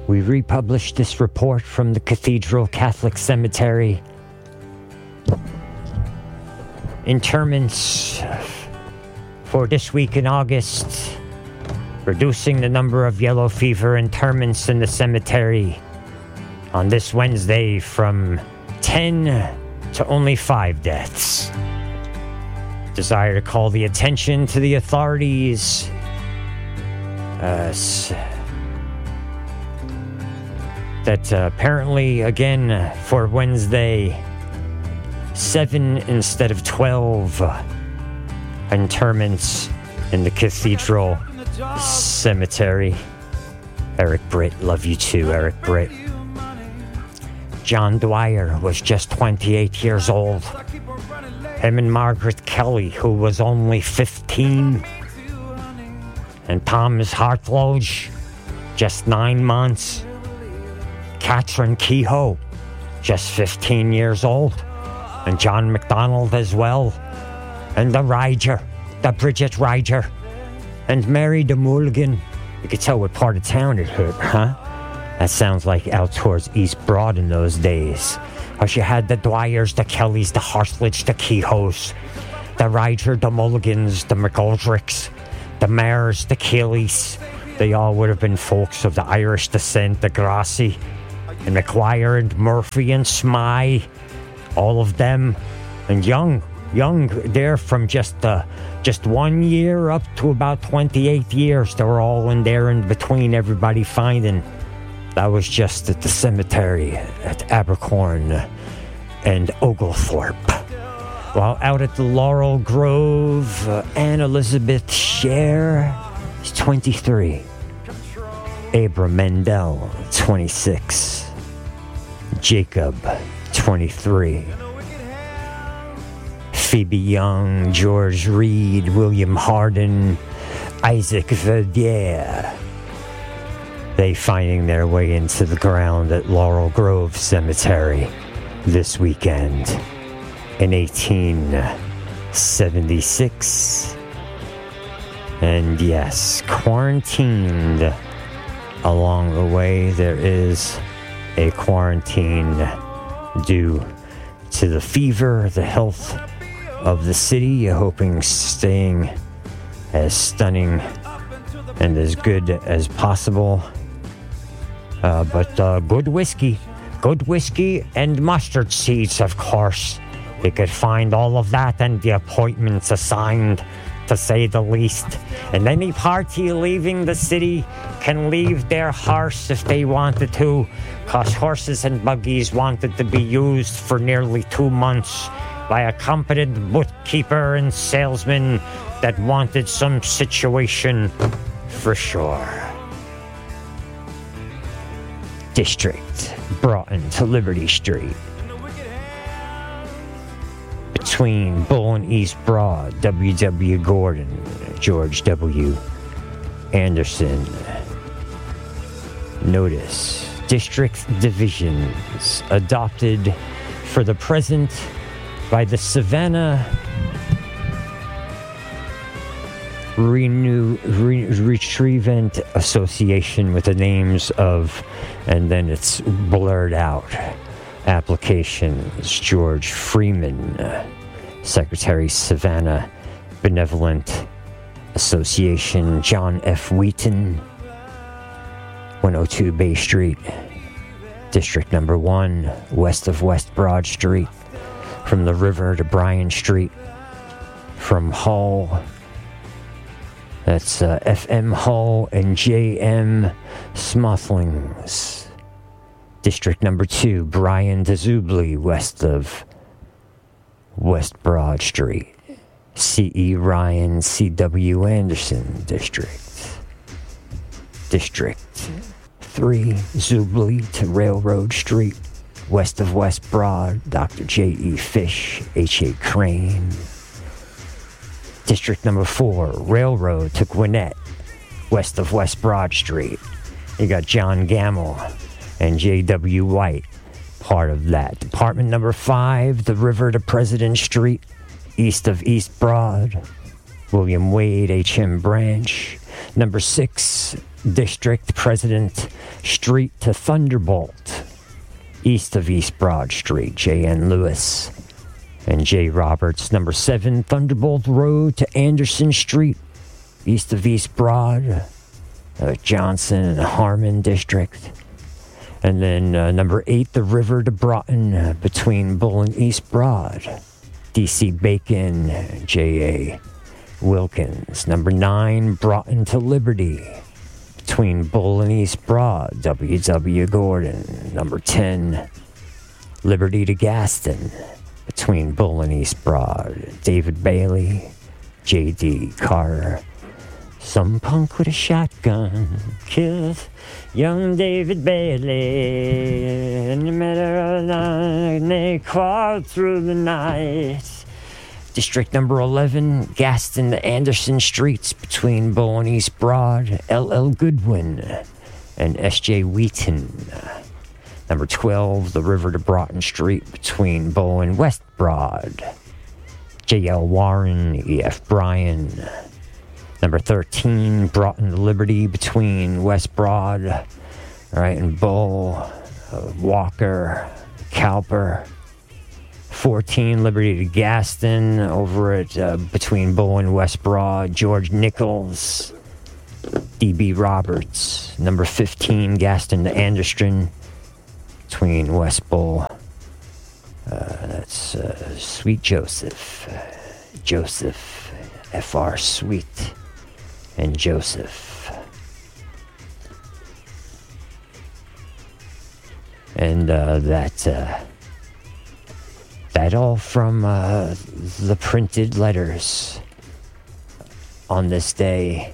We republished this report from the Cathedral Catholic Cemetery. Interments for this week in August, reducing the number of yellow fever interments in the cemetery on this Wednesday from 10 to only 5 deaths. Desire to call the attention to the authorities that apparently, again, for Wednesday, 7 instead of 12 interments in the Cathedral Cemetery. Eric Britt, love you too, Eric Britt. John Dwyer was just 28 years old. Him and Margaret Kelly, who was only 15. And Thomas Hartloge, just 9 months. Catherine Kehoe, just 15 years old. And John McDonald as well. And the Bridget Ryder. And Mary de Mulligan. You could tell what part of town it hit, huh? That sounds like out towards East Broad in those days. Because you had the Dwyers, the Kellys, the Hartledge, the Kehoes, the Ryder, the Mulligans, the McGoldricks, the Mayers, the Kellys. They all would have been folks of the Irish descent, the Grassi, and McGuire and Murphy and Smythe. All of them. And young there from just 1 year up to about 28 years. They were all in there in between, everybody finding. That was just at the cemetery at Abercorn and Oglethorpe. While out at the Laurel Grove, Anne Elizabeth Scher is 23. Abram Mendel, 26. Jacob, 23. Phoebe Young, George Reed, William Harden, Isaac Verdier. They finding their way into the ground at Laurel Grove Cemetery this weekend in 1876. And yes, quarantined along the way. There is a quarantine due to the fever, the health of the city, hoping staying as stunning and as good as possible. But good whiskey and mustard seeds, of course. You could find all of that and the appointments assigned, to say the least. And any party leaving the city can leave their horse if they wanted to, because horses and buggies wanted to be used for nearly 2 months by a competent bookkeeper and salesman that wanted some situation for sure. District, Broughton to Liberty Street. Between Bull and East Broad, W.W. Gordon, George W. Anderson. Notice, district divisions adopted for the present by the Savannah Retrievant Association with the names of, and then it's blurred out, applications. George Freeman, Secretary, Savannah Benevolent Association. John F. Wheaton, 102 Bay Street, District Number 1, west of West Broad Street, from the river to Bryan Street, from Hull. That's FM Hull and JM Smothlings. District Number 2, Bryan to Zubli, west of West Broad Street. C.E. Ryan, C.W. Anderson District. District 3, Zubli to Railroad Street, west of West Broad, Dr. J.E. Fish, H.A. Crane. District Number 4, Railroad to Gwinnett, west of West Broad Street. You got John Gamble and J.W. White, part of that. Department Number 5, the river to President Street, east of East Broad. William Wade, H.M. Branch. Number 6 District, President Street to Thunderbolt, east of East Broad Street, J.N. Lewis and J. Roberts. Number 7 Thunderbolt Road to Anderson Street, east of East Broad, Johnson and Harmon District. And then number 8, the River to Broughton, between Bull and East Broad, D.C. Bacon, J.A. Wilkins. Number 9, Broughton to Liberty, between Bull and East Broad, W.W. Gordon. Number 10, Liberty to Gaston, between Bull and East Broad, David Bailey, J.D. Carter. Some punk with a shotgun killed young David Bailey in the middle of the night, and they crawled through the night. District number 11, Gaston to Anderson Streets, between Bull and East Broad, L.L. Goodwin and S.J. Wheaton. Number 12, the River to Broughton Street, between Bull and West Broad, J.L. Warren, E.F. Bryan. Number 13, Broughton to Liberty, between West Broad, and Bull, Walker, Cowper. 14, Liberty to Gaston, over at between Bull and West Broad, George Nichols, D.B. Roberts. Number 15, Gaston to Anderson, between West Bull. That's Sweet Joseph, Joseph, F.R. Sweet, and Joseph. And that all from the printed letters on this day,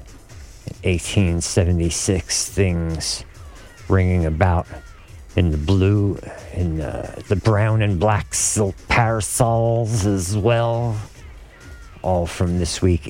1876. Things ringing about in the blue, in the brown and black silk parasols as well. All from this week,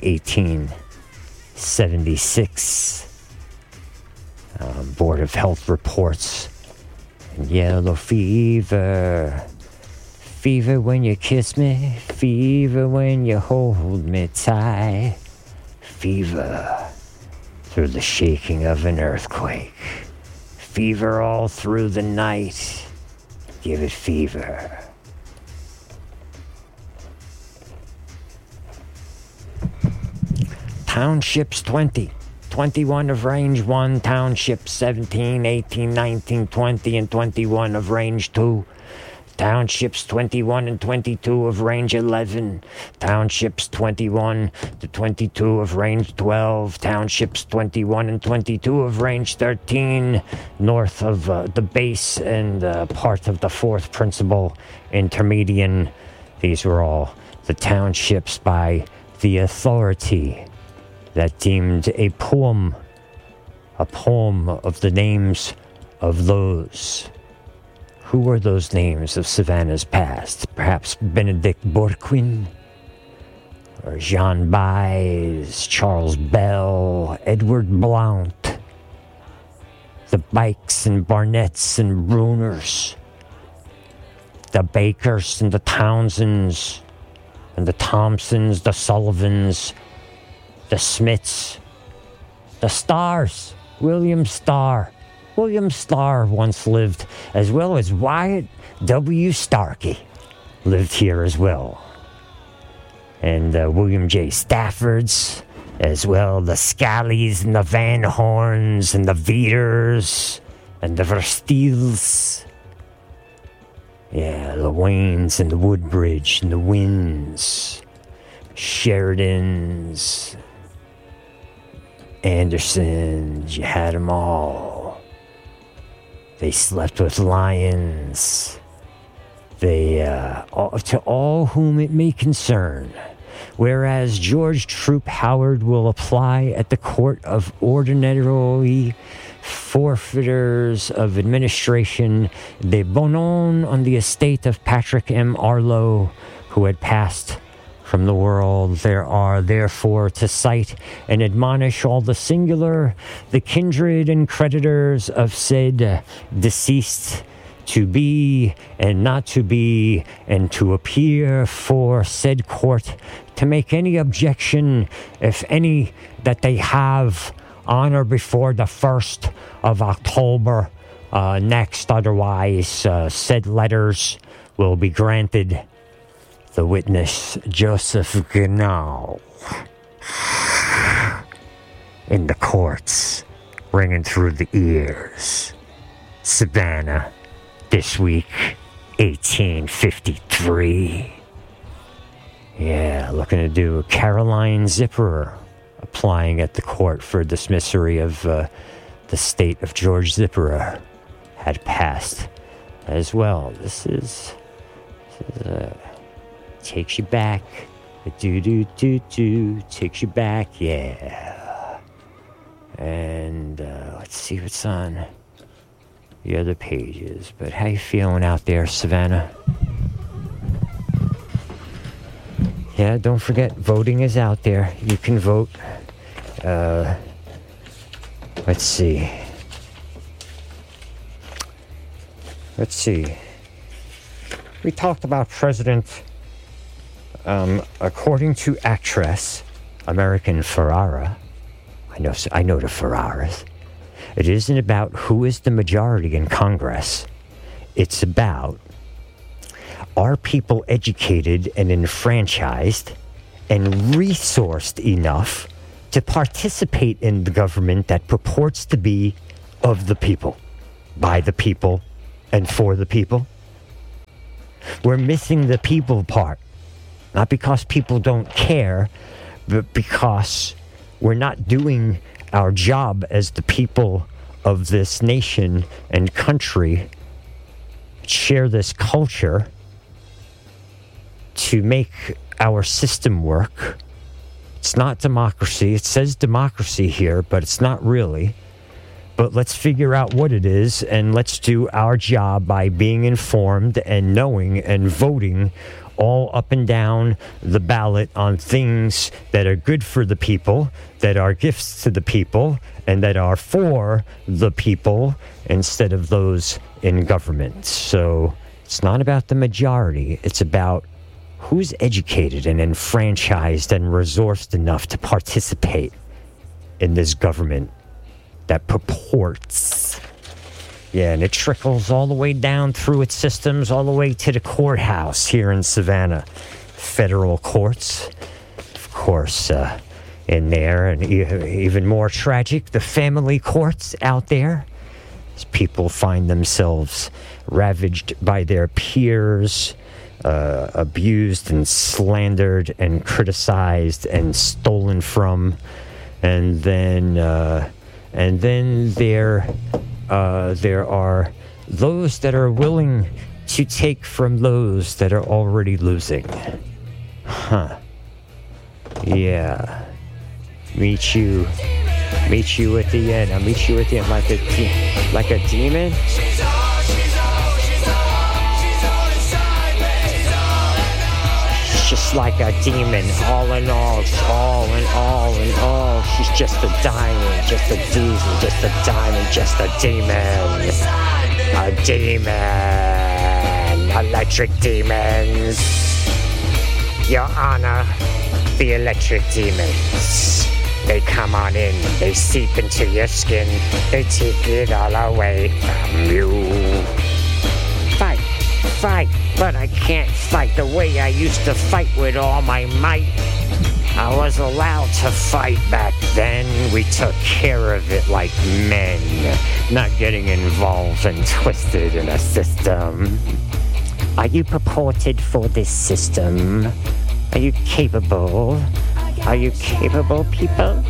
1876. Board of Health reports. Yellow fever. Fever when you kiss me. Fever when you hold me tight. Fever through the shaking of an earthquake. Fever all through the night. Give it fever. Townships 20. 21 of range 1. Townships 17, 18, 19, 20, and 21 of range 2. Townships 21 and 22 of range 11. Townships 21 to 22 of range 12. Townships 21 and 22 of range 13. North of the base and part of the 4th principal intermedian. These were all the townships by the authority that deemed a poem of the names of those. Who were those names of Savannah's past? Perhaps Benedict Bourquin, or Jean Baez, Charles Bell, Edward Blount, the Bikes and Barnetts and Bruners, the Bakers and the Townsends, and the Thompsons, the Sullivans, the Smiths, the Starrs, William Starr. William Starr once lived, as well as Wyatt W. Starkey lived here as well. And William J. Staffords, as well, the Scallies and the Van Horns and the Veters and the Versteels. Yeah, the Waynes and the Woodbridge and the Winds, Sheridans, Andersons, you had them all. They slept with lions. They, to all whom it may concern. Whereas George Troop Howard will apply at the Court of Ordinary Forfeiters of Administration de Bonon on the estate of Patrick M. Arlo, who had passed from the world. There are, therefore, to cite and admonish all the singular, the kindred and creditors of said deceased, to be and not to be, and to appear for said court, to make any objection, if any, that they have on or before the 1st of October next. Otherwise, said letters will be granted. The witness, Joseph Genau, in the courts, ringing through the ears. Savannah, this week, 1853. Yeah, looking to do Caroline Zipperer, applying at the court for dismissory of the state of George Zipperer, had passed as well. This is takes you back. Takes you back, yeah. And let's see what's on the other pages. But how you feeling out there, Savannah? Yeah, don't forget, voting is out there. You can vote. Let's see. We talked about President, according to actress American Ferrara. I know the Ferraras. It isn't about who is the majority in Congress. It's about, are people educated and enfranchised and resourced enough to participate in the government that purports to be of the people, by the people, and for the people? We're missing the people part. Not because people don't care, but because we're not doing our job as the people of this nation and country, share this culture, to make our system work. It's not democracy. It says democracy here, but it's not really. But let's figure out what it is, and let's do our job by being informed and knowing and voting all up and down the ballot on things that are good for the people, that are gifts to the people, and that are for the people instead of those in government. So it's not about the majority. It's about who's educated and enfranchised and resourced enough to participate in this government that purports. Yeah, and it trickles all the way down through its systems, all the way to the courthouse here in Savannah. Federal courts, of course, in there. And even more tragic, the family courts out there. As people find themselves ravaged by their peers, abused and slandered and criticized and stolen from. And then there are those that are willing to take from those that are already losing. Huh. Yeah. Meet you at the end. I'll meet you at the end like a demon. Just like a demon, all in all, all in all in all. She's just a diamond, just a diesel, just a diamond, just a demon. A demon. Electric demons. Your Honor, the electric demons. They come on in, they seep into your skin, they take it all away from you. Fight, but I can't fight the way I used to fight with all my might. I was allowed to fight back then. We took care of it like men, not getting involved and twisted in a system. Are you purported for this system? Are you capable? Are you capable, people?